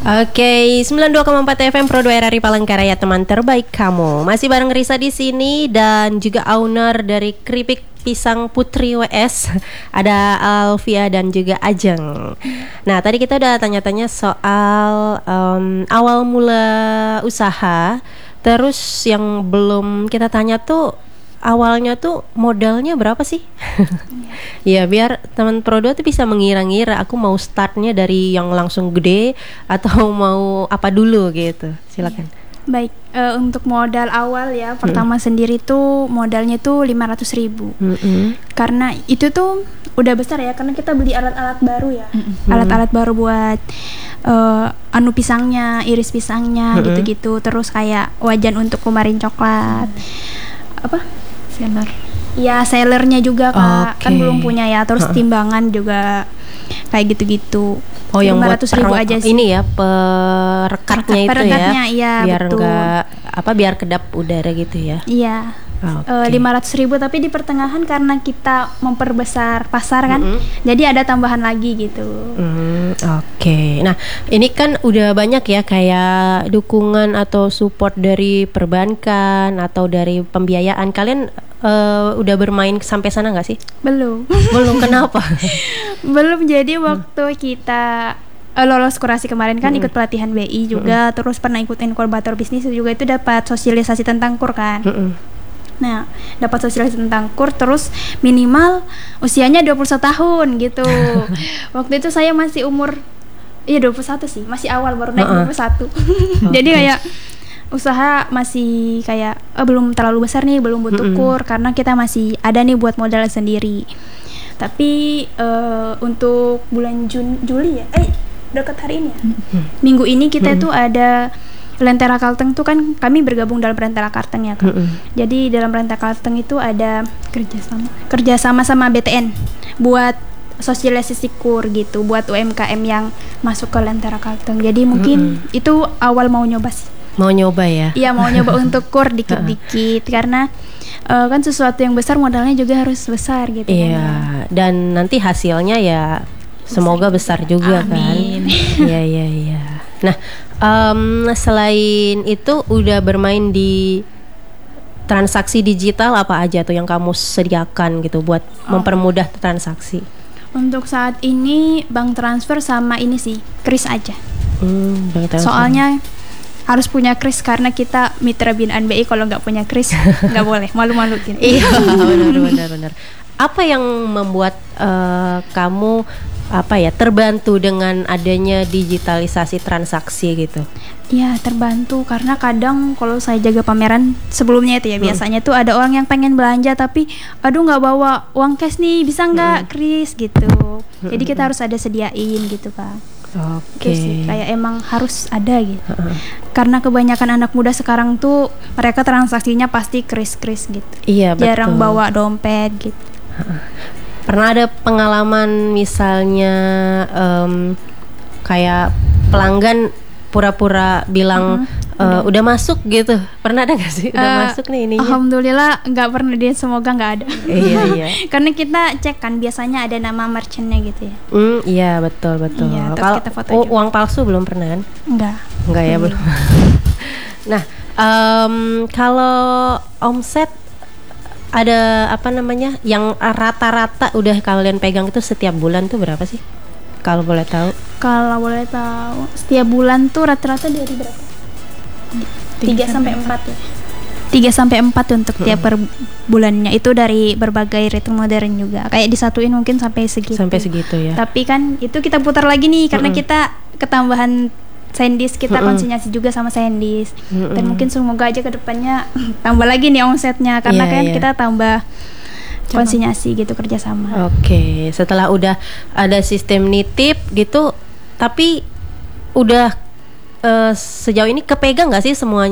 Oke, 92,4 FM Pro 2 RRI Palangkaraya, teman terbaik kamu. Masih bareng Risa di sini dan juga owner dari Keripik Pisang Putri WS. Ada Alfia dan juga Ajeng. Nah, tadi kita udah tanya-tanya soal awal mula usaha. Terus yang belum kita tanya tuh, awalnya tuh modalnya berapa sih? Ya biar teman Pro 2 tuh bisa mengira-ngira aku mau startnya dari yang langsung gede atau mau apa dulu gitu. Silakan. Baik, untuk modal awal ya, pertama sendiri tuh modalnya tuh 500.000. Karena itu tuh udah besar ya, karena kita beli alat-alat baru ya. Alat-alat baru buat pisangnya, iris pisangnya gitu-gitu. Terus kayak wajan untuk kumarin coklat. Apa? Seller. Ya, sellernya juga Kak, kan Oke. belum punya ya. Terus timbangan juga kayak gitu-gitu. Oh, yang buat 500.000 aja sih. ini ya, perekatnya itu Perekatnya, ya. iya, Biar betul. enggak biar kedap udara gitu ya. Iya. Oke. 500.000, tapi di pertengahan karena kita memperbesar pasar kan, jadi ada tambahan lagi gitu. Oke. Nah, ini kan udah banyak ya kayak dukungan atau support dari perbankan atau dari pembiayaan. Kalian udah bermain sampai sana nggak sih? Belum. Belum, kenapa? Belum. Jadi waktu kita lolos kurasi kemarin kan ikut pelatihan BI juga, terus pernah ikut inkubator bisnis juga, itu dapat sosialisasi tentang KUR kan. Nah, dapat sosialisasi tentang KUR, terus minimal usianya 21 tahun gitu. Waktu itu saya masih umur 21 sih, masih awal baru naik 21. Jadi kayak usaha masih kayak belum terlalu besar nih, belum butuh KUR karena kita masih ada nih buat modal sendiri. Tapi untuk bulan Juli ya, dekat hari ini ya. Minggu ini kita tuh ada Lentera Kalteng tuh kan, kami bergabung dalam Lentera Kalteng ya Kak. Jadi dalam Lentera Kalteng itu ada kerjasama sama BTN buat sosialisasi KUR gitu, buat UMKM yang masuk ke Lentera Kalteng. Jadi mungkin itu awal mau nyoba sih. Mau nyoba ya? Iya, mau nyoba untuk KUR dikit-dikit karena kan sesuatu yang besar modalnya juga harus besar gitu. Iya, dan nanti hasilnya ya semoga besar juga. Amin. Kan. Iya. Nah, selain itu udah bermain di transaksi digital apa aja tuh yang kamu sediakan gitu buat mempermudah transaksi? Untuk saat ini bank transfer sama ini sih, kris aja. Bank transfer. Soalnya harus punya kris karena kita mitra binaan BI, kalau nggak punya kris nggak boleh, malu-malu gitu. Iya, benar. Apa yang membuat kamu terbantu dengan adanya digitalisasi transaksi gitu? Ya, terbantu karena kadang kalau saya jaga pameran sebelumnya itu ya, biasanya tuh ada orang yang pengen belanja tapi aduh nggak bawa uang cash nih, bisa nggak kris gitu. Jadi kita harus ada sediain gitu Kak. Oke. Itu sih kayak emang harus ada gitu. Karena kebanyakan anak muda sekarang tuh mereka transaksinya pasti kris-kris gitu. Iya, betul. Jarang bawa dompet gitu. Pernah ada pengalaman misalnya kayak pelanggan pura-pura bilang udah masuk gitu, pernah ada gak sih? Udah masuk nih ininya? Alhamdulillah nggak pernah, dia semoga nggak ada. Iya. Karena kita cek kan biasanya ada nama merchantnya gitu ya. Iya, betul. Iya, terus kita foto juga. Uang palsu belum pernah kan? Enggak ya, belum. Nah, kalau omset ada yang rata-rata udah kalian pegang itu setiap bulan tuh berapa sih? Kalau boleh tahu? Kalau boleh tahu, setiap bulan tuh rata-rata dari berapa? 3 sampai 4 ya. 3 sampai 4 untuk tiap per bulannya. Itu dari berbagai retail modern juga. Kayak disatuin mungkin sampai segitu. Sampai segitu ya. Tapi kan itu kita putar lagi nih karena kita ketambahan Sandisk, kita konsinyasi juga sama Sandisk. Dan mungkin semoga aja kedepannya tambah lagi nih omsetnya karena kan kita tambah konsinyasi gitu, kerjasama. Oke, setelah udah ada sistem nitip gitu, tapi udah sejauh ini kepegang nggak sih semuanya?